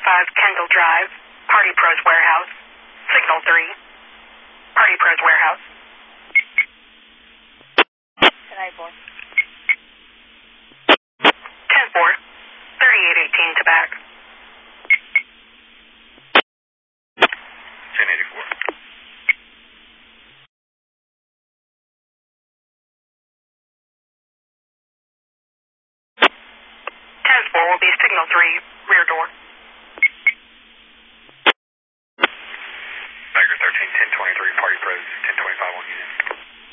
Kendall Drive, Party Pros Warehouse. Signal 3, Party Pros Warehouse. Tonight, boy. 10-4, 3818 to back. 1084. 10-4 will be Signal 3, rear door.